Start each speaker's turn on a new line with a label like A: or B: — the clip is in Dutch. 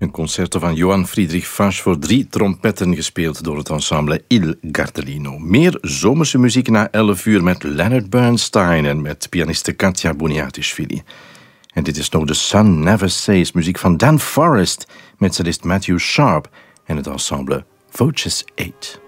A: Een concerto van Johann Friedrich Fasch voor 3 trompetten, gespeeld door het ensemble Il Gardellino. Meer zomerse muziek na 11 uur met Leonard Bernstein en met pianiste Katja Buniatishvili. En dit is nog The Sun Never Says, muziek van Dan Forrest met cellist Matthew Sharp en het ensemble Voces 8.